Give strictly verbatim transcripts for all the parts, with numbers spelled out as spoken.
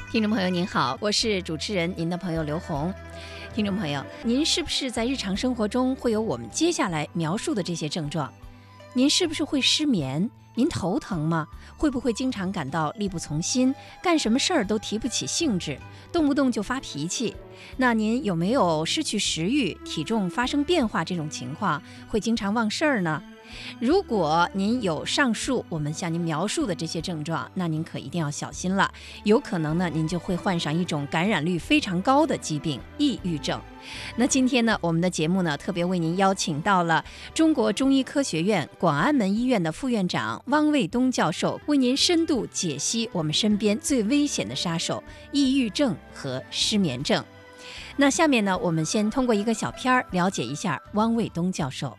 听众朋友您好，我是主持人您的朋友刘红。听众朋友，您是不是在日常生活中会有我们接下来描述的这些症状？您是不是会失眠？您头疼吗？会不会经常感到力不从心，干什么事儿都提不起兴致，动不动就发脾气？那您有没有失去食欲、体重发生变化这种情况？会经常忘事儿呢？如果您有上述我们向您描述的这些症状，那您可一定要小心了，有可能呢您就会患上一种感染率非常高的疾病——抑郁症。那今天呢，我们的节目呢特别为您邀请到了中国中医科学院广安门医院的副院长汪卫东教授，为您深度解析我们身边最危险的杀手——抑郁症和失眠症。那下面呢，我们先通过一个小片儿了解一下汪卫东教授。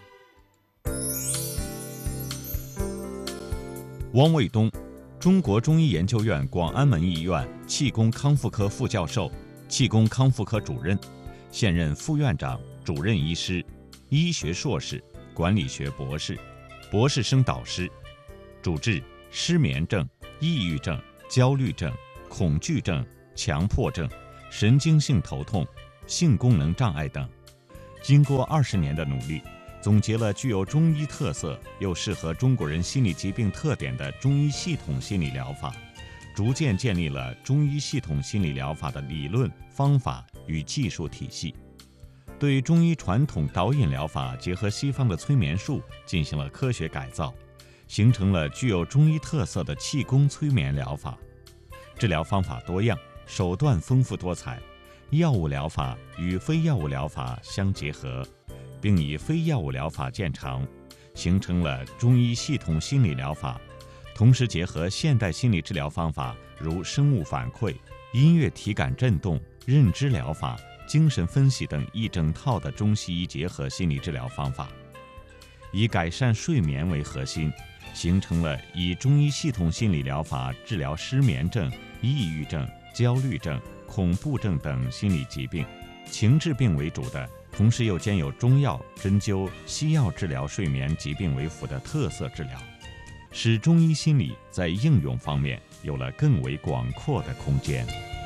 汪卫东，中国中医研究院广安门医院气功康复科副教授、气功康复科主任，现任副院长、主任医师，医学硕士、管理学博士、博士生导师，主治失眠症、抑郁症、焦虑症、恐惧症、强迫症、神经性头痛、性功能障碍等。经过二十年的努力，总结了具有中医特色又适合中国人心理疾病特点的中医系统心理疗法，逐渐建立了中医系统心理疗法的理论、方法与技术体系，对中医传统导引疗法结合西方的催眠术进行了科学改造，形成了具有中医特色的气功催眠疗法。治疗方法多样，手段丰富多彩，药物疗法与非药物疗法相结合，并以非药物疗法见长，形成了中医系统心理疗法，同时结合现代心理治疗方法，如生物反馈、音乐体感振动、认知疗法、精神分析等一整套的中西医结合心理治疗方法，以改善睡眠为核心，形成了以中医系统心理疗法治疗失眠症、抑郁症、焦虑症、恐怖症等心理疾病，情志病为主的，同时又兼有中药、针灸、西药治疗睡眠疾病为辅的特色治疗，使中医心理在应用方面有了更为广阔的空间。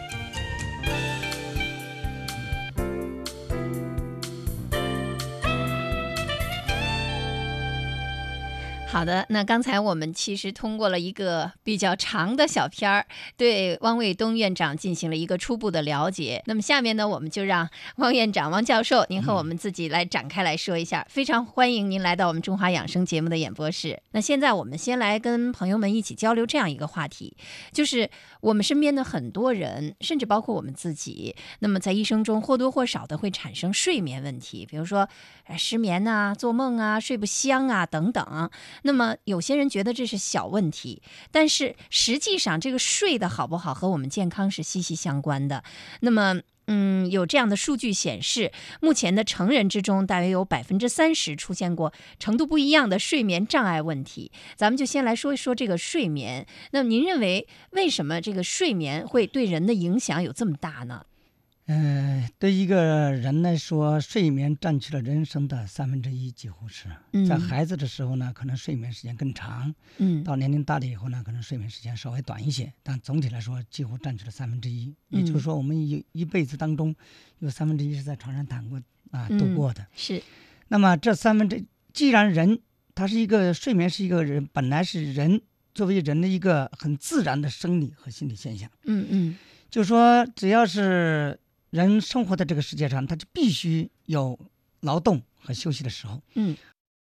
好的，那刚才我们其实通过了一个比较长的小片儿，对汪卫东院长进行了一个初步的了解。那么下面呢，我们就让汪院长、汪教授，您和我们自己来展开来说一下。嗯、非常欢迎您来到我们中华养生节目的演播室。那现在我们先来跟朋友们一起交流这样一个话题，就是我们身边的很多人，甚至包括我们自己，那么在一生中或多或少的会产生睡眠问题，比如说失眠啊、做梦啊、睡不香啊等等。那么有些人觉得这是小问题，但是实际上这个睡得好不好和我们健康是息息相关的。那么嗯，有这样的数据显示，目前的成人之中大约有百分之三十出现过程度不一样的睡眠障碍问题。咱们就先来说一说这个睡眠。那么您认为为什么这个睡眠会对人的影响有这么大呢？ 呃，对一个人来说，睡眠占据了人生的三分之一，几乎是。嗯、在孩子的时候呢，可能睡眠时间更长；嗯，到年龄大了以后呢，可能睡眠时间稍微短一些。但总体来说，几乎占据了三分之一。也就是说，我们一一辈子当中，有三分之一是在床上躺过啊度过的。 嗯、是。 那么这三分之，既然人他是一个睡眠是一个人本来是人作为人的一个很自然的生理和心理现象。 嗯嗯， 就说只要是人生活在这个世界上，他就必须有劳动和休息的时候。 嗯，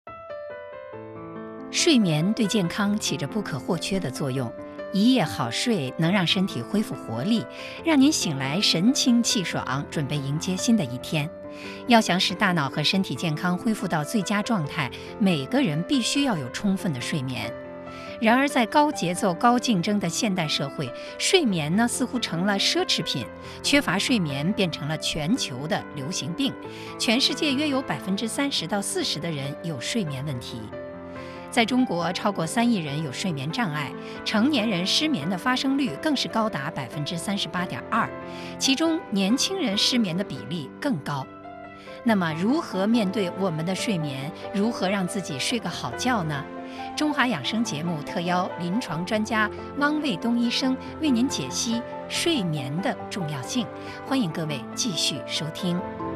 睡眠对健康起着不可或缺的作用。一夜好睡能让身体恢复活力，让您醒来神清气爽，准备迎接新的一天。要想使大脑和身体健康恢复到最佳状态，每个人必须要有充分的睡眠。然而在高节奏高竞争的现代社会，睡眠呢似乎成了奢侈品，缺乏睡眠变成了全球的流行病。全世界约有百分之三十到四十的人有睡眠问题。在中国，超过三亿人有睡眠障碍，成年人失眠的发生率更是高达百分之三十八点二，其中年轻人失眠的比例更高。那么，如何面对我们的睡眠？如何让自己睡个好觉呢？ 中华养生节目特邀临床专家汪卫东医生为您解析睡眠的重要性，欢迎各位继续收听。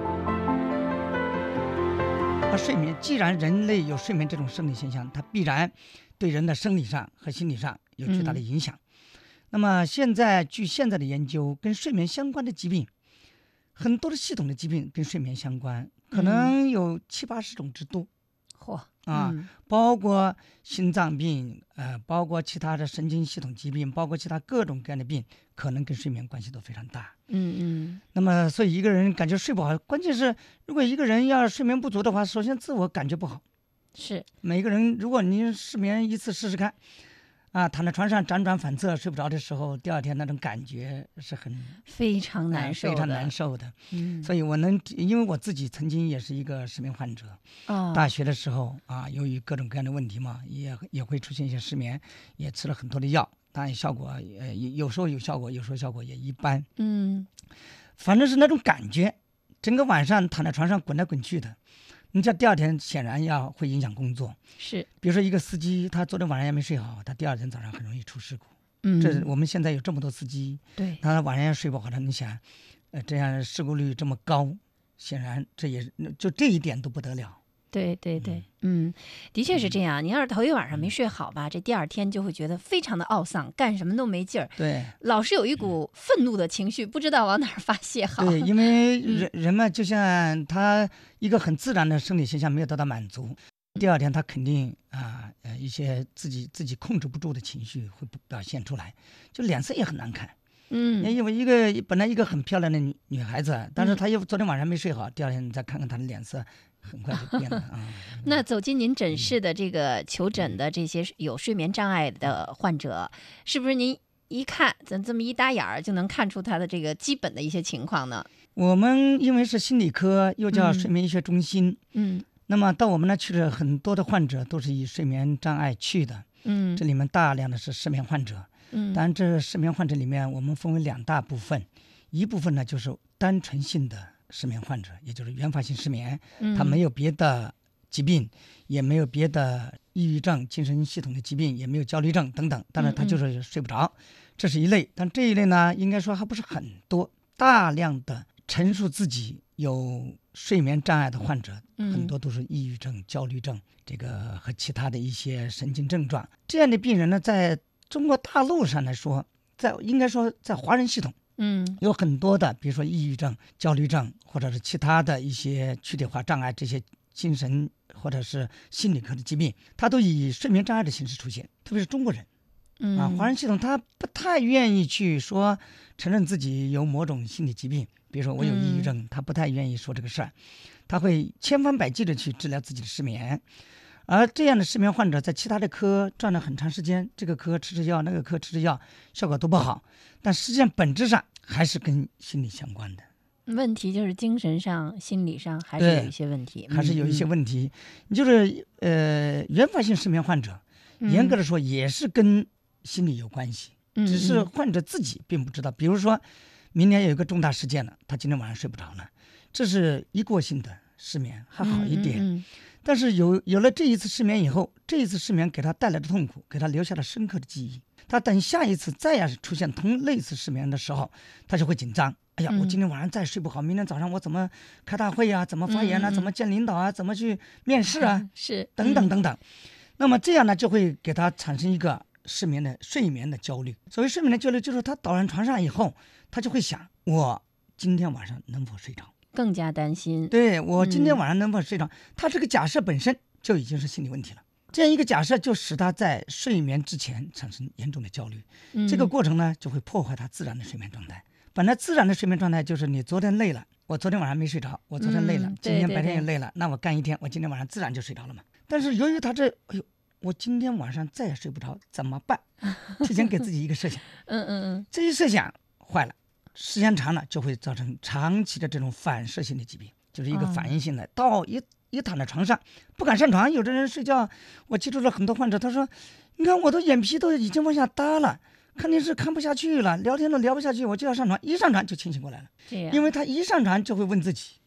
睡眠，既然人类有睡眠这种生理现象，它必然对人的生理上和心理上有巨大的影响。嗯、那么现在据现在的研究，跟睡眠相关的疾病，很多的系统的疾病跟睡眠相关，可能有七八十种之多。 嚯、 嗯、啊、嗯，包括心脏病，呃，包括其他的神经系统疾病，包括其他各种各样的病，可能跟睡眠关系都非常大。 嗯嗯。 那么，所以一个人感觉睡不好，关键是如果一个人要睡眠不足的话，首先自我感觉不好。 是。每个人，如果你失眠一次试试看，啊，躺在床上辗转反侧睡不着的时候，第二天那种感觉是很非常难受的、 呃、非常难受的。 嗯。 所以我能，因为我自己曾经也是一个失眠患者。 哦。 大学的时候啊，由于各种各样的问题嘛，也也会出现一些失眠，也吃了很多的药。当然效果呃有时候有效果，有时候效果也一般。 嗯， 反正是那种感觉，整个晚上躺在床上滚来滚去的。你这第二天显然要会影响工作。 是， 比如说一个司机，他昨天晚上也没睡好，他第二天早上很容易出事故。 嗯， 这我们现在有这么多司机， 对， 他晚上也睡不好，他你想，呃，这样事故率这么高，显然这也就这一点都不得了。 对对对，嗯，的确是这样。你要是头一晚上没睡好吧，这第二天就会觉得非常的懊丧，干什么都没劲儿。 对， 老是有一股愤怒的情绪，不知道往哪儿发泄好。 对，因为人人们就像他一个很自然的生理现象没有得到满足，第二天他肯定啊呃一些自己自己控制不住的情绪会表现出来，就脸色也很难看。 嗯， 因为一个本来一个很漂亮的女女孩子，但是她又昨天晚上没睡好，第二天你再看看她的脸色。很快就变了啊！ 那走进您诊室的这个求诊的这些有睡眠障碍的患者，是不是您一看咱这么一搭眼儿就能看出他的这个基本的一些情况呢？ 我们因为是心理科，又叫睡眠医学中心， 嗯， 那么到我们那去的很多的患者都是以睡眠障碍去的， 嗯， 这里面大量的是失眠患者， 嗯， 当然这失眠患者里面我们分为两大部分，一部分呢就是单纯性的失眠患者，也就是原发性失眠，他没有别的疾病，也没有别的抑郁症、精神系统的疾病，也没有焦虑症等等，当然他就是睡不着，这是一类。但这一类呢，应该说还不是很多，大量的陈述自己有睡眠障碍的患者，很多都是抑郁症、焦虑症，这个和其他的一些神经症状。这样的病人呢，在中国大陆上来说，在应该说在华人系统。 嗯， 有很多的，比如说抑郁症、焦虑症，或者是其他的一些躯体化障碍，这些精神或者是心理科的疾病，它都以睡眠障碍的形式出现。特别是中国人， 嗯啊，华人系统他不太愿意去说承认自己有某种心理疾病，比如说我有抑郁症，嗯、他不太愿意说这个事儿，他会千方百计的去治疗自己的失眠。而这样的失眠患者在其他的科转了很长时间，这个科吃吃药，那个科吃吃药，效果都不好，但实际上本质上还是跟心理相关的。 问题就是精神上、心理上还是有一些问题， 还是有一些问题。你、嗯、就是呃，原发性失眠患者， 嗯、 严格的说也是跟心理有关系， 嗯、 只是患者自己并不知道。比如说，明天有一个重大事件了，他今天晚上睡不着了，这是一过性的失眠，还好一点。 嗯嗯嗯但是有有了这一次失眠以后，这一次失眠给他带来的痛苦，给他留下了深刻的记忆。他等下一次再要是出现同类似失眠的时候，他就会紧张。哎呀，我今天晚上再睡不好，明天早上我怎么开大会啊？怎么发言啊？ 嗯嗯怎么见领导啊？怎么去面试啊？ 是等等等等。那么这样呢，就会给他产生一个失眠的睡眠的焦虑。所谓睡眠的焦虑，就是他倒在床上以后，他就会想：我今天晚上能否睡着？ 更加担心， 对我今天晚上能否睡着、嗯、他这个假设本身就已经是心理问题了，这样一个假设就使他在睡眠之前产生严重的焦虑、嗯、这个过程呢就会破坏他自然的睡眠状态。本来自然的睡眠状态就是你昨天累了，我昨天晚上没睡着，我昨天累了、嗯、今天白天也累了，那我干一天，我今天晚上自然就睡着了嘛。但是由于他这哎呦我今天晚上再也睡不着怎么办，提前给自己一个设想嗯嗯嗯， 这一设想坏了，时间长了就会造成长期的这种反射性的疾病，就是一个反应性的、哦、到一一躺在床上不敢上床。有的人睡觉，我接触了很多患者，他说你看我的眼皮都已经往下耷了，看电视看不下去了，聊天都聊不下去，我就要上床，一上床就清醒过来了。 这样， 因为他一上床就会问自己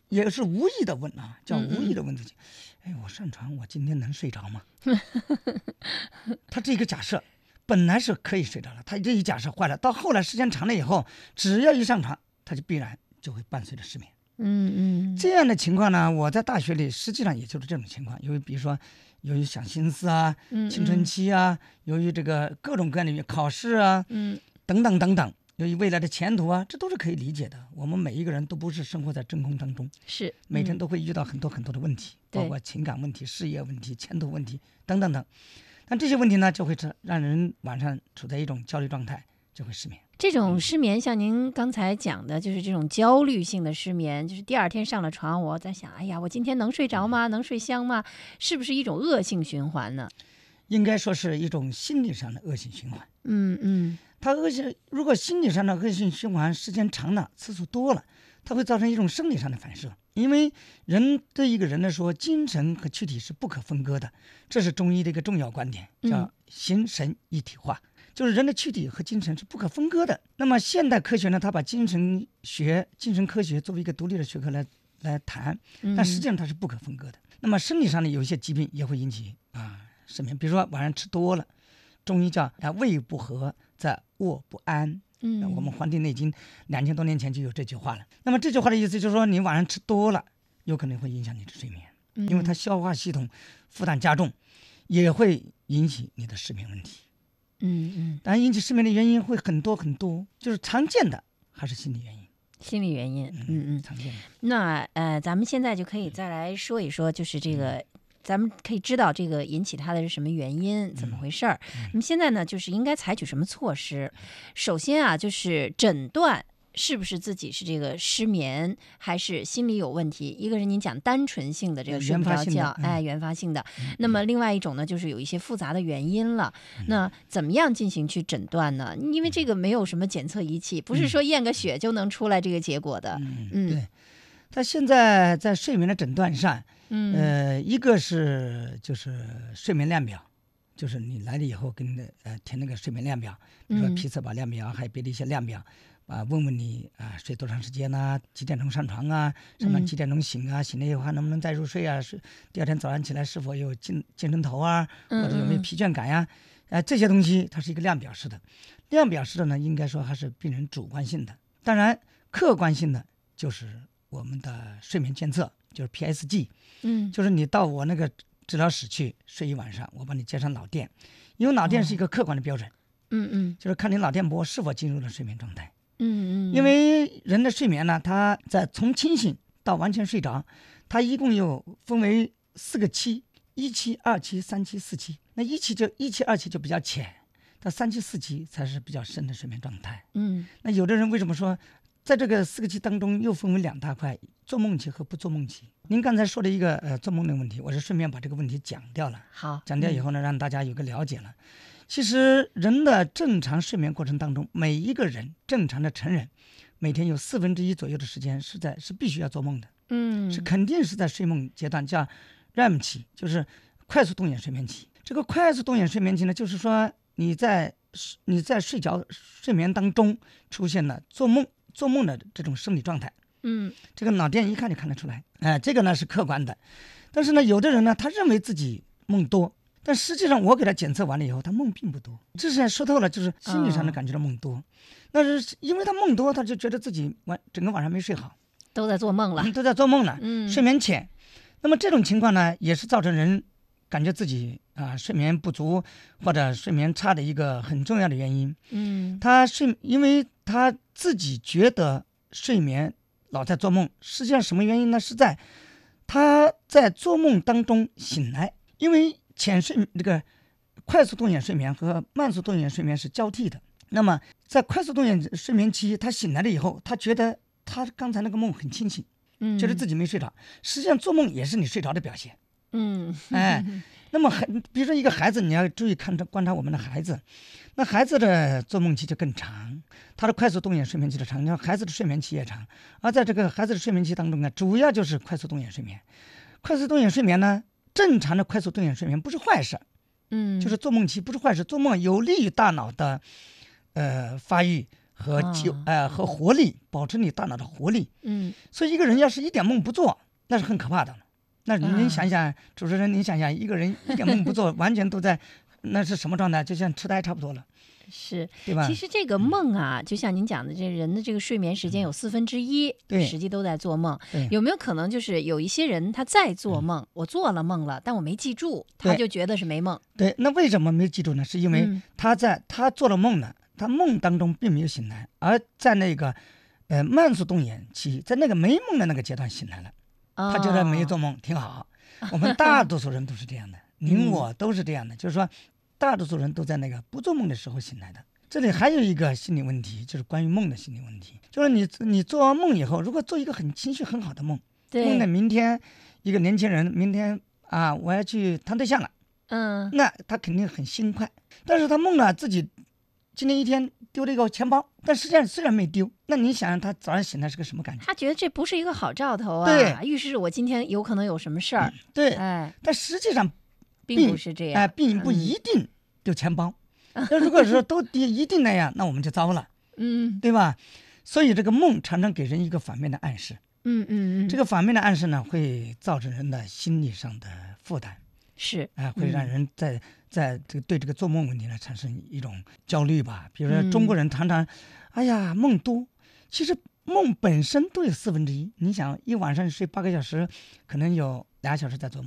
也是无意的问啊，叫无意的问自己，嗯嗯哎，我上床我今天能睡着吗？他这个假设本来是可以睡着了，他这一假设坏了，到后来时间长了以后，只要一上床，他就必然就会伴随着失眠。 嗯嗯， 这样的情况呢，我在大学里实际上也就是这种情况，由于比如说由于想心思啊，青春期啊，嗯嗯由于这个各种各样的考试啊，嗯，等等等等，由于未来的前途啊，这都是可以理解的。我们每一个人都不是生活在真空当中， 是、嗯、 每天都会遇到很多很多的问题，包括情感问题、事业问题、前途问题等等等。但这些问题呢，就会让人晚上处在一种焦虑状态，就会失眠。 这种失眠，像您刚才讲的，就是这种焦虑性的失眠，就是第二天上了床，我在想，哎呀，我今天能睡着吗？能睡香吗？是不是一种恶性循环呢？ 应该说是一种心理上的恶性循环。 嗯嗯， 它恶性，如果心理上的恶性循环时间长了，次数多了，它会造成一种生理上的反射。因为人对一个人来说，精神和躯体是不可分割的，这是中医的一个重要观点，叫形神一体化。嗯，就是人的躯体和精神是不可分割的。那么现代科学呢，它把精神学、精神科学作为一个独立的学科来来谈，但实际上它是不可分割的。嗯、那么生理上的有一些疾病也会引起啊失眠，比如说晚上吃多了，中医叫啊胃不和则卧不安。嗯，我们《黄帝内经》两千多年前就有这句话了。那么这句话的意思就是说，你晚上吃多了，有可能会影响你的睡眠，因为它消化系统负担加重，也会引起你的失眠问题。 嗯嗯， 当然引起失眠的原因会很多很多，就是常见的还是心理原因。 心理原因，嗯嗯， 常见的。 那呃，咱们现在就可以再来说一说，就是这个。嗯，咱们可以知道这个引起它的是什么原因，怎么回事儿。那么现在呢，就是应该采取什么措施？首先啊，就是诊断是不是自己是这个失眠，还是心理有问题。一个是您讲单纯性的这个睡不着觉，哎，原发性的。那么另外一种呢，就是有一些复杂的原因了。那怎么样进行去诊断呢？因为这个没有什么检测仪器，不是说验个血就能出来这个结果的。 嗯，嗯对。他现在在睡眠的诊断上。 嗯， 呃，一个是就是睡眠量表，就是你来了以后跟呃填那个睡眠量表，比如说皮测保量表，还有别的一些量表，啊，问问你啊睡多长时间呐、啊，几点钟上床啊，上床几点钟醒啊，醒了以后还能不能再入睡啊，是第二天早上起来是否有精精神头啊，或者有没有疲倦感呀、啊，呃，这些东西它是一个量表式的，量表式的呢，应该说还是病人主观性的，当然客观性的就是我们的睡眠监测。就是 P S G， 嗯， 就是你到我那个治疗室去睡一晚上，我帮你接上脑电，因为脑电是一个客观的标准， 嗯嗯， 就是看你脑电波是否进入了睡眠状态， 嗯嗯， 因为人的睡眠呢，它在从清醒到完全睡着，它一共有分为四个期，一期、二期、三期、四期。那一期就一期、二期就比较浅，到三期、四期才是比较深的睡眠状态。 嗯， 那有的人为什么说？在这个四个期当中，又分为两大块：做梦期和不做梦期。您刚才说的一个呃做梦的问题，我是顺便把这个问题讲掉了。 好， 讲掉以后呢，嗯、让大家有个了解了。其实人的正常睡眠过程当中，每一个人正常的成人，每天有四分之一左右的时间是在是必须要做梦的。 嗯， 是肯定是在睡梦阶段，叫 R E M 期，就是快速动眼睡眠期。这个快速动眼睡眠期呢，就是说你在你在睡觉睡眠当中出现了做梦。做梦的这种生理状态， 嗯，这个脑电一看就看得出来，哎、呃，这个呢是客观的，但是呢，有的人呢，他认为自己梦多，但实际上我给他检测完了以后，他梦并不多，这是说透了，就是心理上的感觉到梦多，那、哦、是因为他梦多，他就觉得自己晚整个晚上没睡好， 都在做梦了， 都在做梦了， 嗯， 睡眠浅，那么这种情况呢，也是造成人感觉自己啊、呃、睡眠不足或者睡眠差的一个很重要的原因， 嗯， 他睡，因为他自己觉得睡眠老在做梦，实际上什么原因呢？是在他在做梦当中醒来，因为浅睡这个快速动眼睡眠和慢速动眼睡眠是交替的。那么在快速动眼睡眠期，他醒来了以后，他觉得他刚才那个梦很清醒， 嗯， 觉得自己没睡着。实际上做梦也是你睡着的表现。 嗯， 哎，那么比如说一个孩子，你要注意看观察我们的孩子，那孩子的做梦期就更长，他的快速动眼睡眠期的长，你看孩子的睡眠期也长。而在这个孩子的睡眠期当中呢，主要就是快速动眼睡眠。快速动眼睡眠呢，正常的快速动眼睡眠不是坏事， 嗯， 就是做梦期不是坏事，做梦有利于大脑的呃发育和就哎、呃、和活力，保持你大脑的活力。 嗯， 所以一个人要是一点梦不做，那是很可怕的。那您想想，主持人，您想想，一个人一点梦不做，完全都在，那是什么状态？就像痴呆差不多了。 是， 对吧？ 其实这个梦啊，就像您讲的，这人的这个睡眠时间有四分之一， 对， 实际都在做梦。有没有可能就是有一些人他在做梦，我做了梦了，但我没记住，他就觉得是没梦？ 对，那为什么没记住呢？是因为他在他做了梦呢，他梦当中并没有醒来，而在那个呃慢速动眼期，在那个没梦的那个阶段醒来了， 哦、 他觉得没做梦挺好。我们大多数人都是这样的，您我都是这样的，就是说。大多数人都在那个不做梦的时候醒来的。这里还有一个心理问题，就是关于梦的心理问题，就是你你做完梦以后，如果做一个很情绪很好的梦，梦的明天一个年轻人明天啊我要去谈对象了， 嗯， 那他肯定很心快。但是他梦了自己今天一天丢了一个钱包，但实际上虽然没丢，那你想让他早上醒来是个什么感觉？ 他觉得这不是一个好兆头啊， 对， 预示我今天有可能有什么事儿、嗯。 对， 哎， 但实际上。 并不是这样， 哎、呃，并不一定丢钱包。那、嗯、如果说都一定那样，那我们就糟了， 嗯， 对吧？所以这个梦常常给人一个反面的暗示， 嗯嗯嗯， 这个反面的暗示呢，会造成人的心理上的负担， 是， 啊、呃，会让人在、嗯、在这个对这个做梦问题呢产生一种焦虑吧。比如说中国人常常，嗯、哎呀梦多，其实梦本身都有四分之一，你想一晚上睡八个小时，可能有俩小时在做梦。